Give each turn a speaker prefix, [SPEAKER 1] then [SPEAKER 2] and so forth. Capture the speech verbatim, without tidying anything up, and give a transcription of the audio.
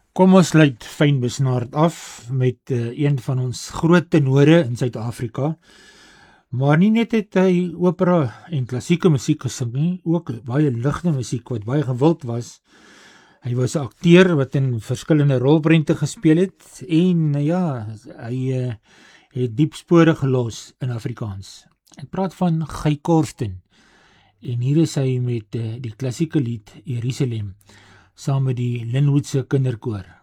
[SPEAKER 1] Kom ons sluit fyn besnaard af met uh, een van ons groot tenore in Suid-Afrika. Maar nie net het hy opera en klassieke musiek gesing nie, ook baie ligte musiek wat baie gewild was. Hy was 'n akteur wat in verskillende rolprente gespeel het en ja, hy uh, het diep spore gelos in Afrikaans. Ek praat van Guy Korsten en hier is hy met uh, die klassieke lied Jerusalem saam met die Linwoodse kinderkoor.